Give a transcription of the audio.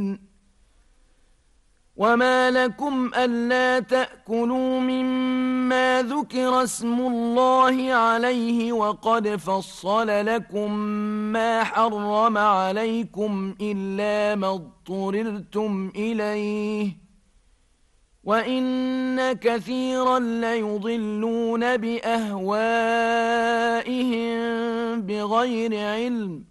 وما لكم ألا تأكلوا مما ذكر اسم الله عليه وقد فصل لكم ما حرم عليكم إلا ما اضطررتم إليه وإن كثيرا ليضلون بأهوائهم بغير علم